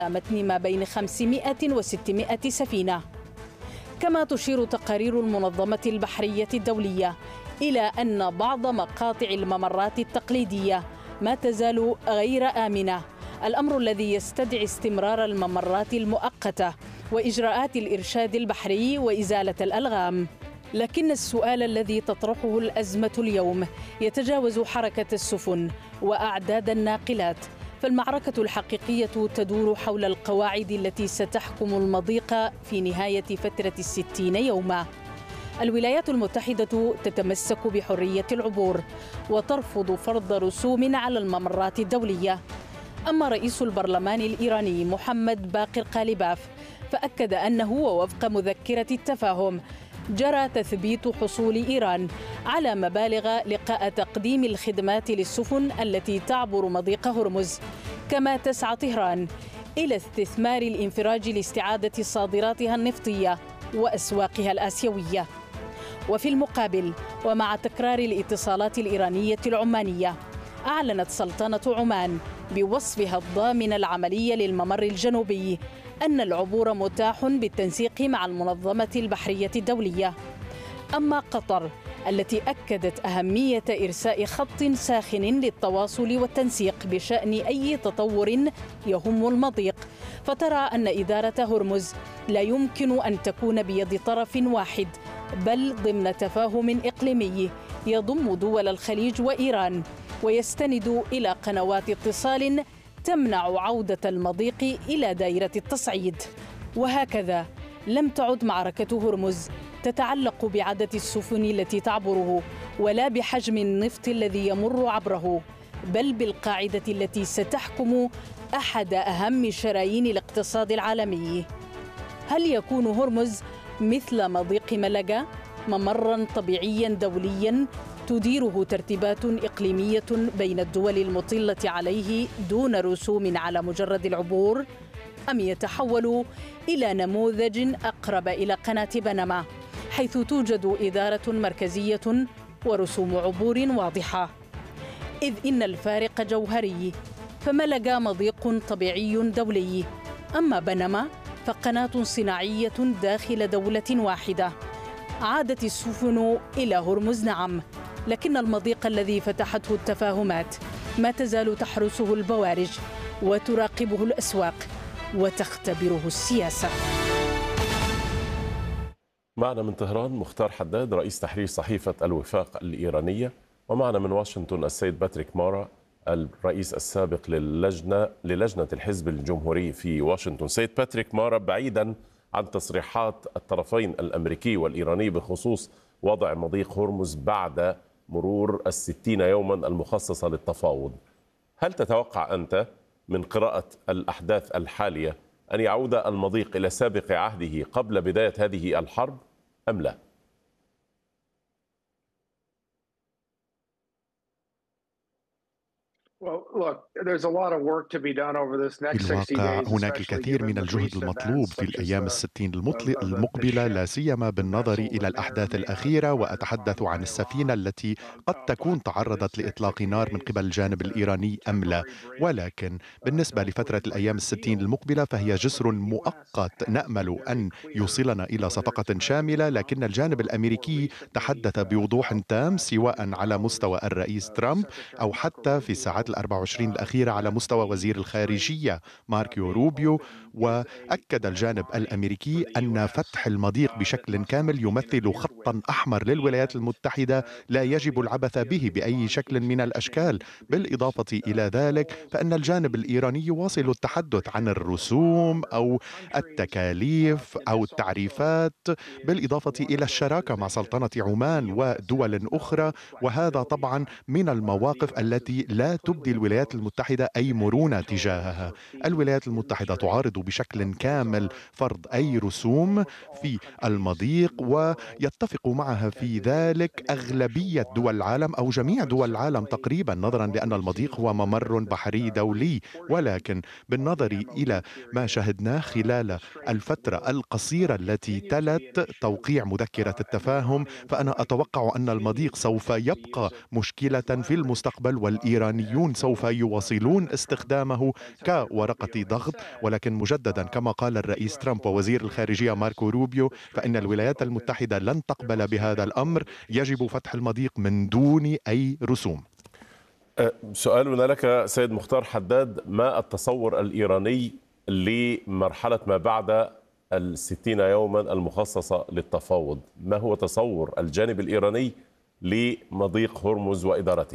متن ما بين 500 و 600 سفينة. كما تشير تقارير المنظمة البحرية الدولية إلى أن بعض مقاطع الممرات التقليدية ما تزال غير آمنة، الأمر الذي يستدعي استمرار الممرات المؤقتة وإجراءات الإرشاد البحري وإزالة الألغام. لكن السؤال الذي تطرحه الأزمة اليوم يتجاوز حركة السفن وأعداد الناقلات، فالمعركة الحقيقية تدور حول القواعد التي ستحكم المضيق في نهاية فترة 60 يوما. الولايات المتحدة تتمسك بحرية العبور وترفض فرض رسوم على الممرات الدولية. أما رئيس البرلمان الإيراني محمد باقر قالباف فأكد أنه ووفق مذكرة التفاهم جرى تثبيت حصول إيران على مبالغ لقاء تقديم الخدمات للسفن التي تعبر مضيق هرمز، كما تسعى طهران إلى استثمار الانفراج لاستعادة صادراتها النفطية وأسواقها الآسيوية. وفي المقابل ومع تكرار الاتصالات الإيرانية العمانية، أعلنت سلطنة عمان بوصفها الضامن العملي للممر الجنوبي أن العبور متاح بالتنسيق مع المنظمة البحرية الدولية. أما قطر التي أكدت أهمية إرساء خط ساخن للتواصل والتنسيق بشأن أي تطور يهم المضيق، فترى أن إدارة هرمز لا يمكن أن تكون بيد طرف واحد، بل ضمن تفاهم إقليمي يضم دول الخليج وإيران ويستند إلى قنوات اتصال تمنع عودة المضيق إلى دائرة التصعيد. وهكذا لم تعد معركة هرمز تتعلق بعدد السفن التي تعبره ولا بحجم النفط الذي يمر عبره، بل بالقاعدة التي ستحكم أحد أهم شرايين الاقتصاد العالمي. هل يكون هرمز مثل مضيق ملقا ممراً طبيعياً دولياً تديره ترتيبات إقليمية بين الدول المطلة عليه دون رسوم على مجرد العبور، أم يتحول إلى نموذج أقرب إلى قناة بنما حيث توجد إدارة مركزية ورسوم عبور واضحة؟ إذ إن الفارق جوهري، فملقا مضيق طبيعي دولي، أما بنما فقناة صناعية داخل دولة واحدة. عادت السفن إلى هرمز نعم، لكن المضيق الذي فتحته التفاهمات ما تزال تحرسه البوارج وتراقبه الأسواق وتختبره السياسة. معنا من طهران مختار حداد رئيس تحرير صحيفة الوفاق الإيرانية، ومعنا من واشنطن السيد باتريك مارا الرئيس السابق للجنة الحزب الجمهوري في واشنطن. سيد باتريك مارا، بعيدا عن تصريحات الطرفين الأمريكي والإيراني بخصوص وضع مضيق هرمز بعد مرور 60 يوما المخصصة للتفاوض، هل تتوقع أنت من قراءة الأحداث الحالية أن يعود المضيق إلى سابق عهده قبل بداية هذه الحرب أم لا؟ في الواقع هناك الكثير من الجهد المطلوب في الأيام الستين المقبلة، لا سيما بالنظر إلى الأحداث الأخيرة، وأتحدث عن السفينة التي قد تكون تعرضت لإطلاق نار من قبل الجانب الإيراني أم لا. ولكن بالنسبة لفترة الأيام الستين المقبلة فهي جسر مؤقت نأمل أن يوصلنا إلى صفقة شاملة، لكن الجانب الأمريكي تحدث بوضوح تام سواء على مستوى الرئيس ترامب أو حتى في الساعات 24 الأخيرة على مستوى وزير الخارجية ماركو روبيو، وأكد الجانب الأمريكي أن فتح المضيق بشكل كامل يمثل خطا أحمر للولايات المتحدة لا يجب العبث به بأي شكل من الأشكال. بالإضافة إلى ذلك فإن الجانب الإيراني يواصل التحدث عن الرسوم أو التكاليف أو التعريفات، بالإضافة إلى الشراكة مع سلطنة عمان ودول أخرى، وهذا طبعا من المواقف التي لا تبدي الولايات المتحدة أي مرونة تجاهها. الولايات المتحدة تعارض بشكل كامل فرض أي رسوم في المضيق، ويتفق معها في ذلك أغلبية دول العالم أو جميع دول العالم تقريبا، نظرا لأن المضيق هو ممر بحري دولي. ولكن بالنظر إلى ما شهدناه خلال الفترة القصيرة التي تلت توقيع مذكرة التفاهم، فأنا أتوقع أن المضيق سوف يبقى مشكلة في المستقبل، والإيرانيون سوف سوف يواصلون استخدامه كورقة ضغط. ولكن مجددا كما قال الرئيس ترامب ووزير الخارجية ماركو روبيو فإن الولايات المتحدة لن تقبل بهذا الأمر، يجب فتح المضيق من دون أي رسوم. سؤالنا لك سيد مختار حداد، ما التصور الإيراني لمرحلة ما بعد 60 يوما المخصصة للتفاوض؟ ما هو تصور الجانب الإيراني لمضيق هرمز وإدارته؟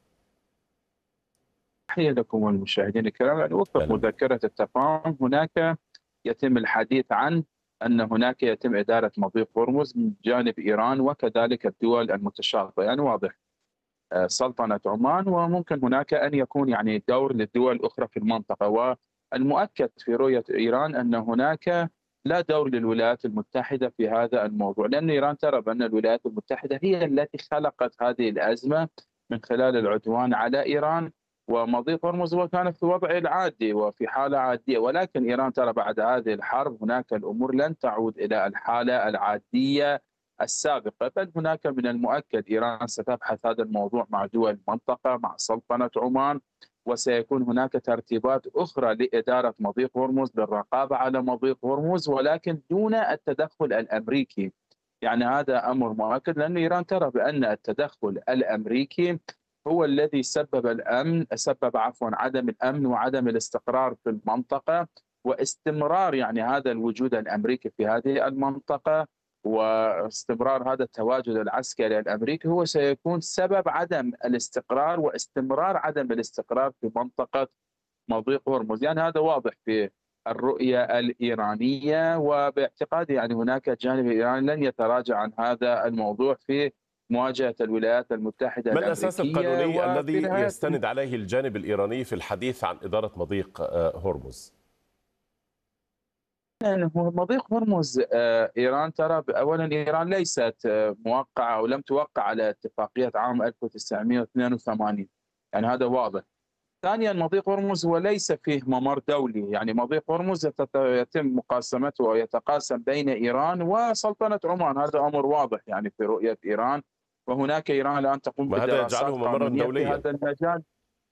تحية لكم والمشاهدين الكرام. وفق مذكرة التفاهم هناك يتم الحديث عن أن هناك يتم إدارة مضيق هرمز من جانب إيران وكذلك الدول المتشاطئة، يعني واضح سلطنة عمان، وممكن هناك أن يكون يعني دور للدول الأخرى في المنطقة. والمؤكد في رؤية إيران أن هناك لا دور للولايات المتحدة في هذا الموضوع، لأن إيران ترى بأن الولايات المتحدة هي التي خلقت هذه الأزمة من خلال العدوان على إيران، ومضيق هرمز كان في وضعه العادي وفي حالة عادية، ولكن إيران ترى بعد هذه الحرب هناك الأمور لن تعود إلى الحالة العادية السابقة، بل هناك من المؤكد إيران ستبحث هذا الموضوع مع دول المنطقة مع سلطنة عمان، وسيكون هناك ترتيبات أخرى لإدارة مضيق هرمز للرقابة على مضيق هرمز، ولكن دون التدخل الأمريكي. يعني هذا أمر مؤكد، لأن إيران ترى بأن التدخل الأمريكي هو الذي سبب عدم الأمن وعدم الاستقرار في المنطقة، واستمرار يعني هذا الوجود الأمريكي في هذه المنطقة واستمرار هذا التواجد العسكري الأمريكي هو سيكون سبب عدم الاستقرار واستمرار عدم الاستقرار في منطقة مضيق هرمز. يعني هذا واضح في الرؤية الإيرانية، وباعتقادي يعني هناك الجانب الإيراني لن يتراجع عن هذا الموضوع في مواجهة الولايات المتحدة الأمريكية. ما الأساس القانوني الذي يستند عليه الجانب الإيراني في الحديث عن إدارة مضيق هرمز؟ يعني مضيق هرمز إيران ترى أولا إيران ليست موقعة أو لم توقع على اتفاقية عام 1982، يعني هذا واضح. ثانيا مضيق هرمز هو ليس فيه ممر دولي، يعني مضيق هرمز يتم مقاسمته ويتقاسم بين إيران وسلطنة عمان، هذا أمر واضح يعني في رؤية إيران، وهناك إيران الآن تقوم بدراسات قانونية في هذا المجال.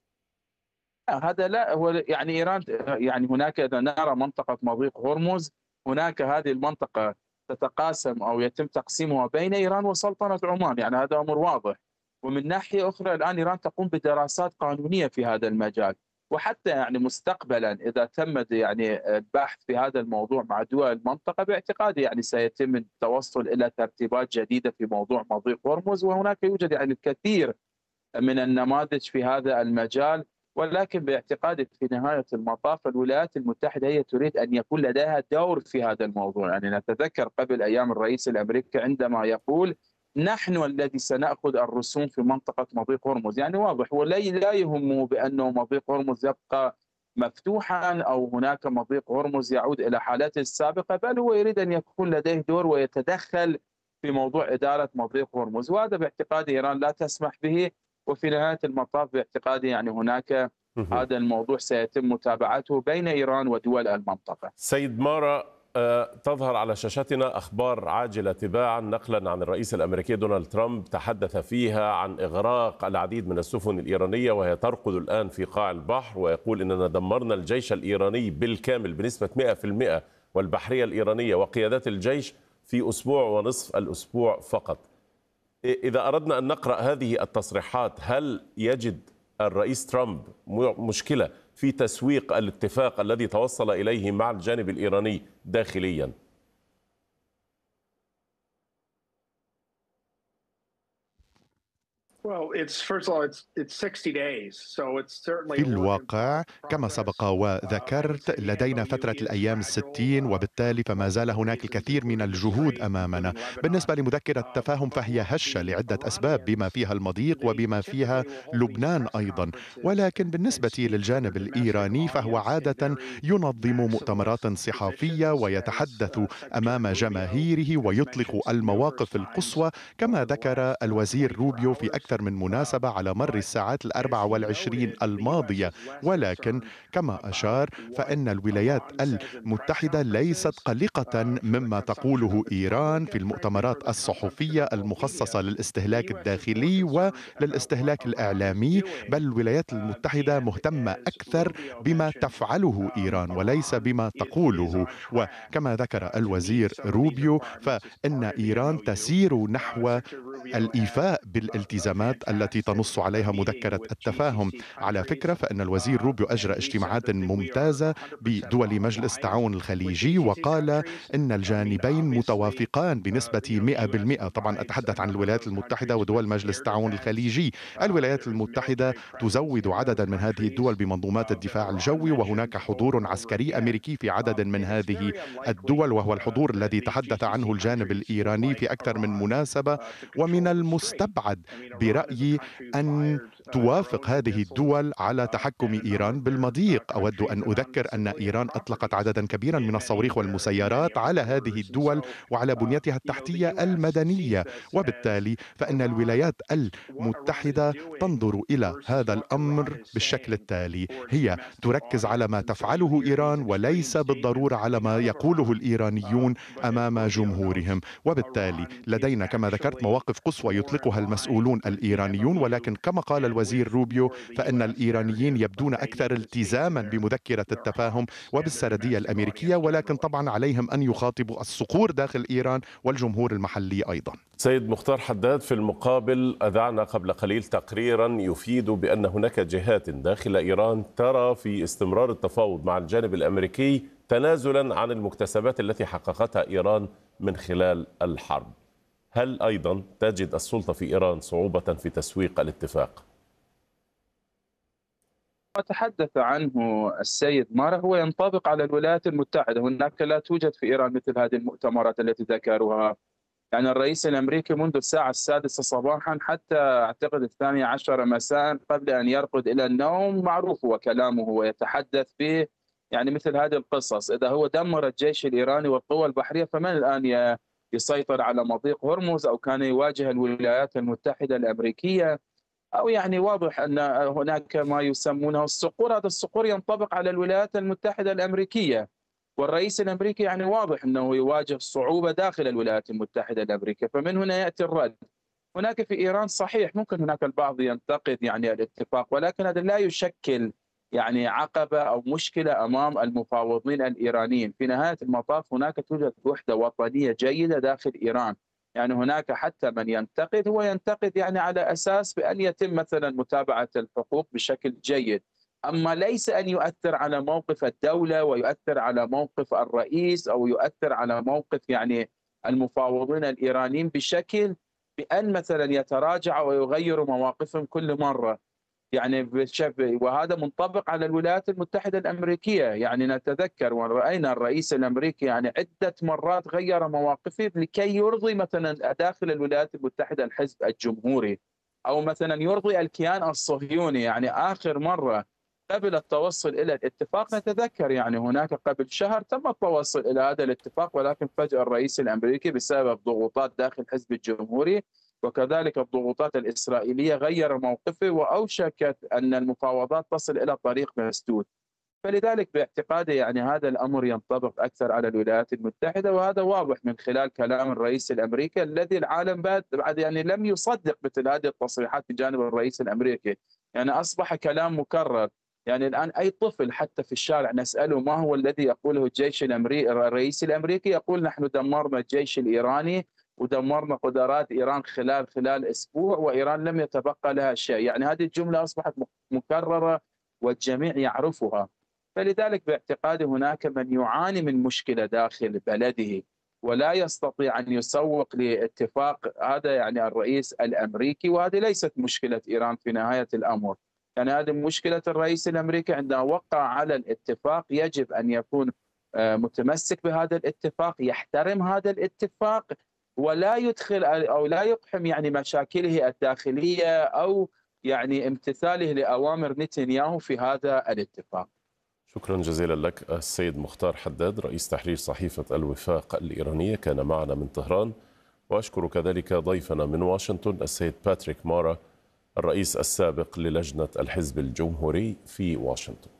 هذا لا هو يعني إيران يعني هناك إذا نرى منطقة مضيق هرمز هناك هذه المنطقة تتقاسم أو يتم تقسيمها بين إيران وسلطنة عمان، يعني هذا أمر واضح. ومن ناحية أخرى الآن إيران تقوم بدراسات قانونية في هذا المجال، وحتى يعني مستقبلا إذا تم يعني البحث في هذا الموضوع مع دول المنطقة باعتقادي يعني سيتم التوصل إلى ترتيبات جديدة في موضوع مضيق هرمز، وهناك يوجد يعني الكثير من النماذج في هذا المجال. ولكن باعتقادي في نهاية المطاف الولايات المتحدة هي تريد أن يكون لديها دور في هذا الموضوع. يعني نتذكر قبل أيام الرئيس الأمريكي عندما يقول نحن الذي سنأخذ الرسوم في منطقة مضيق هرمز، يعني واضح ولا يهمه بأنه مضيق هرمز يبقى مفتوحا أو هناك مضيق هرمز يعود إلى حالته السابقة، بل هو يريد أن يكون لديه دور ويتدخل في موضوع إدارة مضيق هرمز، وهذا باعتقادي إيران لا تسمح به. وفي نهاية المطاف باعتقادي يعني هناك هذا الموضوع سيتم متابعته بين إيران ودول المنطقة. سيد مارا، تظهر على شاشتنا أخبار عاجلة تباعا نقلا عن الرئيس الأمريكي دونالد ترامب، تحدث فيها عن إغراق العديد من السفن الإيرانية وهي ترقد الآن في قاع البحر، ويقول إننا دمرنا الجيش الإيراني بالكامل بنسبة 100% والبحرية الإيرانية وقيادات الجيش في أسبوع ونصف الأسبوع فقط. إذا أردنا أن نقرأ هذه التصريحات، هل يجد الرئيس ترامب مشكلة في تسويق الاتفاق الذي توصل إليه مع الجانب الإيراني داخليا؟ في الواقع كما سبق وذكرت لدينا فترة الأيام 60، وبالتالي فما زال هناك الكثير من الجهود أمامنا. بالنسبة لمذكرة التفاهم فهي هشة لعدة أسباب بما فيها المضيق وبما فيها لبنان أيضا، ولكن بالنسبة للجانب الإيراني فهو عادة ينظم مؤتمرات صحفية ويتحدث أمام جماهيره ويطلق المواقف القصوى، كما ذكر الوزير روبيو في أكثر أكثر من مناسبة على مر الساعات 24 الماضية، ولكن كما أشار فإن الولايات المتحدة ليست قلقة مما تقوله إيران في المؤتمرات الصحفية المخصصة للاستهلاك الداخلي وللاستهلاك الإعلامي، بل الولايات المتحدة مهتمة أكثر بما تفعله إيران وليس بما تقوله. وكما ذكر الوزير روبيو فإن إيران تسير نحو الإيفاء بالالتزامات التي تنص عليها مذكرة التفاهم. على فكرة فإن الوزير روبيو أجرى اجتماعات ممتازة بدول مجلس التعاون الخليجي وقال إن الجانبين متوافقان بنسبة 100%. طبعا أتحدث عن الولايات المتحدة ودول مجلس التعاون الخليجي. الولايات المتحدة تزود عددا من هذه الدول بمنظومات الدفاع الجوي، وهناك حضور عسكري أمريكي في عدد من هذه الدول، وهو الحضور الذي تحدث عنه الجانب الإيراني في أكثر من مناسبة. ومن المستبعد برأيي أن توافق هذه الدول على تحكم إيران بالمضيق. أود أن أذكر أن إيران أطلقت عددا كبيرا من الصواريخ والمسيرات على هذه الدول وعلى بنيتها التحتية المدنية، وبالتالي فإن الولايات المتحدة تنظر إلى هذا الأمر بالشكل التالي: هي تركز على ما تفعله إيران وليس بالضرورة على ما يقوله الإيرانيون أمام جمهورهم. وبالتالي لدينا كما ذكرت مواقف قصوى يطلقها المسؤولون الإيرانيون، ولكن كما قال الوزير روبيو فإن الإيرانيين يبدون أكثر التزاما بمذكرة التفاهم وبالسردية الأمريكية، ولكن طبعا عليهم أن يخاطبوا الصقور داخل إيران والجمهور المحلي أيضا. سيد مختار حداد، في المقابل أذعنا قبل قليل تقريرا يفيد بأن هناك جهات داخل إيران ترى في استمرار التفاوض مع الجانب الأمريكي تنازلا عن المكتسبات التي حققتها إيران من خلال الحرب. هل أيضا تجد السلطة في إيران صعوبة في تسويق الاتفاق؟ ما تحدث عنه السيد مارا هو ينطبق على الولايات المتحدة. هناك لا توجد في إيران مثل هذه المؤتمرات التي ذكروها. يعني الرئيس الأمريكي منذ الساعة 6 صباحا حتى أعتقد 12 مساء قبل أن يرقد إلى النوم معروف وكلامه ويتحدث به يعني مثل هذه القصص. إذا هو دمر الجيش الإيراني والقوى البحرية فمن الآن يسيطر على مضيق هرمز أو كان يواجه الولايات المتحدة الأمريكية؟ أو يعني واضح أن هناك ما يسمونه الصقور. هذا الصقور ينطبق على الولايات المتحدة الأمريكية، والرئيس الأمريكي يعني واضح أنه يواجه صعوبة داخل الولايات المتحدة الأمريكية. فمن هنا يأتي الرد. هناك في إيران صحيح ممكن هناك البعض ينتقد يعني الاتفاق، ولكن هذا لا يشكل يعني عقبة أو مشكلة أمام المفاوضين الإيرانيين. في نهاية المطاف هناك توجد وحدة وطنية جيدة داخل إيران. يعني هناك حتى من ينتقد هو ينتقد يعني على أساس بأن يتم مثلا متابعة الحقوق بشكل جيد، أما ليس أن يؤثر على موقف الدولة ويؤثر على موقف الرئيس أو يؤثر على موقف يعني المفاوضين الإيرانيين بشكل بأن مثلا يتراجعوا ويغيروا مواقفهم كل مرة. يعني وهذا منطبق على الولايات المتحدة الأمريكية. يعني نتذكر ورأينا الرئيس الأمريكي يعني عدة مرات غير مواقفه لكي يرضي مثلا داخل الولايات المتحدة الحزب الجمهوري أو مثلا يرضي الكيان الصهيوني. يعني آخر مرة قبل التوصل إلى الاتفاق نتذكر يعني هناك قبل شهر تم التوصل إلى هذا الاتفاق، ولكن فجأة الرئيس الأمريكي بسبب ضغوطات داخل الحزب الجمهوري وكذلك الضغوطات الإسرائيلية غير موقفه وأوشكت أن المفاوضات تصل إلى طريق مسدود. فلذلك باعتقادي يعني هذا الأمر ينطبق أكثر على الولايات المتحدة، وهذا واضح من خلال كلام الرئيس الأمريكي الذي العالم بعد يعني لم يصدق مثل هذه التصريحات من جانب الرئيس الأمريكي. يعني أصبح كلام مكرر. يعني الآن أي طفل حتى في الشارع نسأله ما هو الذي يقوله الجيش الأمريكي، الرئيس الأمريكي يقول نحن دمرنا الجيش الإيراني ودمرنا قدرات إيران خلال أسبوع وإيران لم يتبقى لها شيء. يعني هذه الجملة أصبحت مكررة والجميع يعرفها. فلذلك باعتقادي هناك من يعاني من مشكلة داخل بلده ولا يستطيع أن يسوق لاتفاق هذا يعني الرئيس الأمريكي، وهذه ليست مشكلة إيران في نهاية الأمر. يعني هذه مشكلة الرئيس الأمريكي عندما وقع على الاتفاق يجب أن يكون متمسك بهذا الاتفاق، يحترم هذا الاتفاق ولا يدخل أو لا يقحم يعني مشاكله الداخلية أو يعني امتثاله لأوامر نتنياهو في هذا الاتفاق. شكرا جزيلا لك السيد مختار حداد رئيس تحرير صحيفة الوفاق الإيرانية كان معنا من طهران، وأشكر كذلك ضيفنا من واشنطن السيد باتريك مارا الرئيس السابق للجنة الحزب الجمهوري في واشنطن.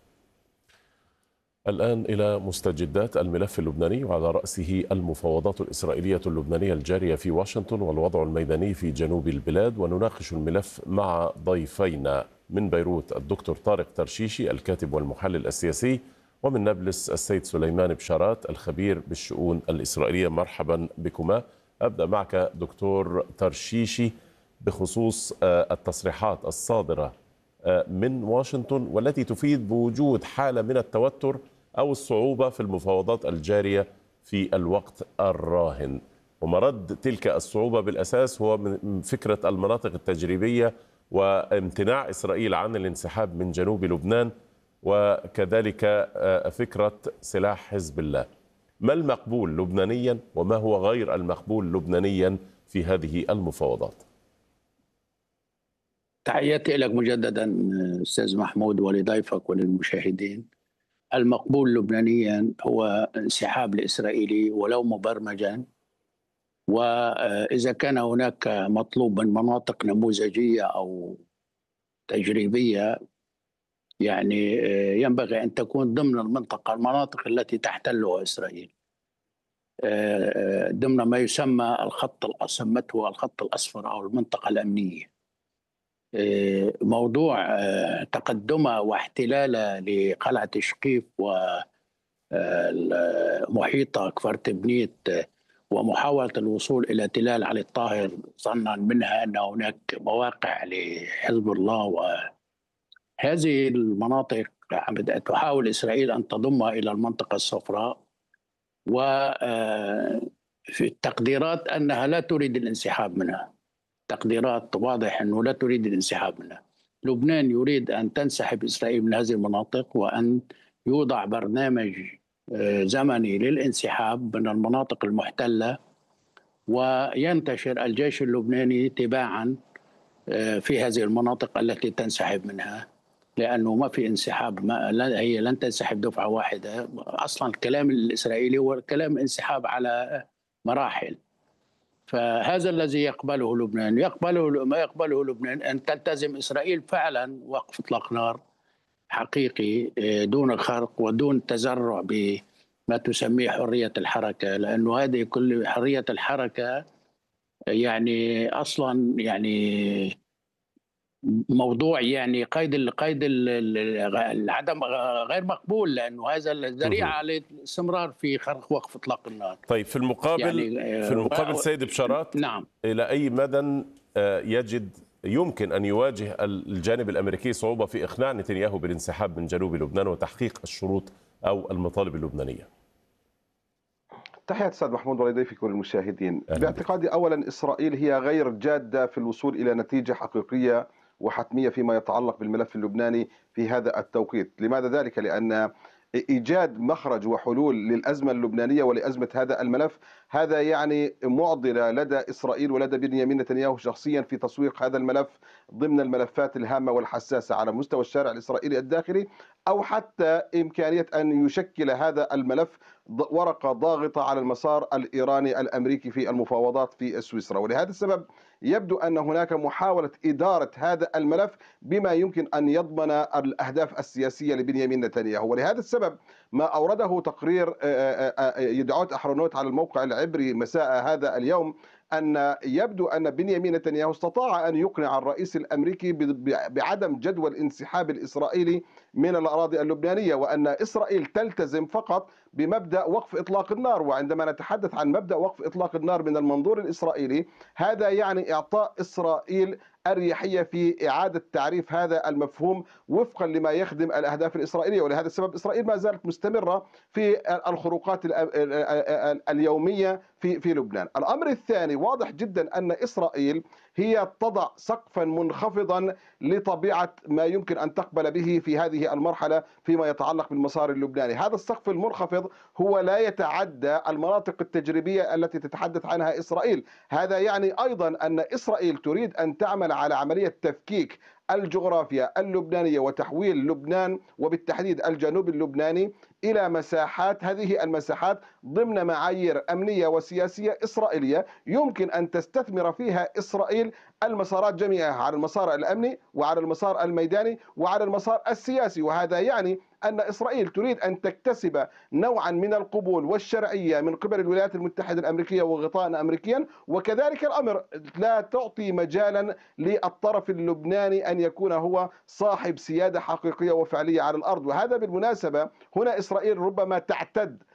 الآن إلى مستجدات الملف اللبناني وعلى رأسه المفاوضات الإسرائيلية اللبنانية الجارية في واشنطن والوضع الميداني في جنوب البلاد، ونناقش الملف مع ضيفينا من بيروت الدكتور طارق ترشيشي الكاتب والمحلل السياسي، ومن نابلس السيد سليمان بشارات الخبير بالشؤون الإسرائيلية. مرحبا بكما. أبدأ معك دكتور ترشيشي بخصوص التصريحات الصادرة من واشنطن والتي تفيد بوجود حالة من التوتر أو الصعوبة في المفاوضات الجارية في الوقت الراهن، ومرد تلك الصعوبة بالأساس هو من فكرة المناطق التجريبية وامتناع إسرائيل عن الانسحاب من جنوب لبنان، وكذلك فكرة سلاح حزب الله. ما المقبول لبنانيا وما هو غير المقبول لبنانيا في هذه المفاوضات؟ تحياتي لك مجددا أستاذ محمود ولضيفك وللمشاهدين. المقبول لبنانيا هو انسحاب الإسرائيلي ولو مبرمجا، وإذا كان هناك مطلوب من مناطق نموذجية أو تجريبية يعني ينبغي أن تكون ضمن المناطق التي تحتلها إسرائيل، ضمن ما يسمى سمته الخط الأصفر أو المنطقة الأمنية. موضوع تقدمها واحتلالها لقلعة شقيف ومحيطها كفر تبنيت ومحاولة الوصول إلى تلال علي الطاهر ظنا منها أن هناك مواقع لحزب الله، وهذه المناطق تحاول إسرائيل أن تضمها إلى المنطقة الصفراء، وفي التقديرات أنها لا تريد الانسحاب منها. تقديرات واضح أنه لا تريد الانسحاب منها. لبنان يريد أن تنسحب إسرائيل من هذه المناطق وأن يوضع برنامج زمني للانسحاب من المناطق المحتلة، وينتشر الجيش اللبناني تباعا في هذه المناطق التي تنسحب منها، لأنه ما في انسحاب، هي لن تنسحب دفعة واحدة. أصلا الكلام الإسرائيلي هو كلام انسحاب على مراحل. فهذا الذي يقبله لبنان، ما يقبله لبنان أن تلتزم إسرائيل فعلا وقف إطلاق نار حقيقي دون خرق ودون تزرع بما تسميه حرية الحركة، لأنه هذه كل حرية الحركة يعني أصلا يعني موضوع يعني قيد العدم غير مقبول، لانه هذا الذريعه للاستمرار في خرق وقف اطلاق النار. طيب في المقابل سيد بشارات، نعم، الى اي مدى يمكن ان يواجه الجانب الامريكي صعوبه في اقناع نتنياهو بالانسحاب من جنوب لبنان وتحقيق الشروط او المطالب اللبنانيه؟ تحية أستاذ محمود ولضيفك وللمشاهدين. باعتقادي أولا إسرائيل هي غير جادة في الوصول إلى نتيجة حقيقية وحتمية فيما يتعلق بالملف اللبناني في هذا التوقيت. لماذا ذلك؟ لأن إيجاد مخرج وحلول للأزمة اللبنانية ولأزمة هذا الملف هذا يعني معضلة لدى إسرائيل ولدى بنيامين نتنياهو شخصيا في تسويق هذا الملف ضمن الملفات الهامة والحساسة على مستوى الشارع الإسرائيلي الداخلي، أو حتى إمكانية أن يشكل هذا الملف ورقة ضاغطة على المسار الإيراني الأمريكي في المفاوضات في سويسرا. ولهذا السبب يبدو أن هناك محاولة إدارة هذا الملف بما يمكن أن يضمن الأهداف السياسية لبنيامين نتنياهو. ولهذا السبب ما أورده تقرير يدعوت أحرنوت على الموقع العبري مساء هذا اليوم أن يبدو أن بنيامين نتنياهو استطاع أن يقنع الرئيس الأمريكي بعدم جدوى الانسحاب الإسرائيلي من الأراضي اللبنانية، وأن إسرائيل تلتزم فقط بمبدأ وقف إطلاق النار. وعندما نتحدث عن مبدأ وقف إطلاق النار من المنظور الإسرائيلي، هذا يعني إعطاء إسرائيل أريحية في إعادة تعريف هذا المفهوم وفقا لما يخدم الأهداف الإسرائيلية. ولهذا السبب إسرائيل ما زالت مستمرة في الخروقات اليومية في لبنان. الأمر الثاني، واضح جدا أن إسرائيل هي تضع سقفا منخفضا لطبيعة ما يمكن أن تقبل به في هذه المرحلة فيما يتعلق بالمسار اللبناني. هذا السقف المنخفض هو لا يتعدى المناطق التجريبية التي تتحدث عنها إسرائيل. هذا يعني أيضا أن إسرائيل تريد أن تعمل على عملية تفكيك الجغرافيا اللبنانية وتحويل لبنان وبالتحديد الجنوب اللبناني إلى مساحات، هذه المساحات ضمن معايير أمنية وسياسية إسرائيلية يمكن أن تستثمر فيها إسرائيل المسارات جميعها، على المسار الأمني وعلى المسار الميداني وعلى المسار السياسي. وهذا يعني أن إسرائيل تريد أن تكتسب نوعا من القبول والشرعية من قبل الولايات المتحدة الأمريكية وغطاء أمريكيا، وكذلك الأمر لا تعطي مجالا للطرف اللبناني أن يكون هو صاحب سيادة حقيقية وفعلية على الأرض. وهذا بالمناسبة هنا إسرائيل ربما تعتد